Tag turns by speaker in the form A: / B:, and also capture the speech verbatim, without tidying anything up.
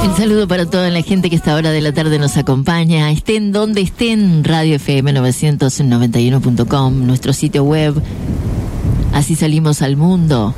A: Un saludo para toda la gente que a esta hora de la tarde nos acompaña. Estén donde estén, Radio F M novecientos noventa y uno punto com, nuestro sitio web. Así salimos al mundo.